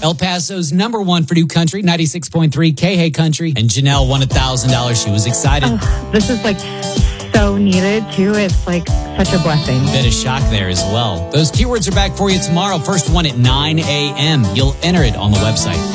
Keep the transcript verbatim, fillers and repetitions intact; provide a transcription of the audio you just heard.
El Paso's number one for new country, ninety-six point three K-Hey Country. And Janelle won one thousand dollars. She was excited. Oh, this is like so needed, too. It's like such a blessing. Bit of shock there as well. Those keywords are back for you tomorrow. First one at nine a.m. You'll enter it on the website.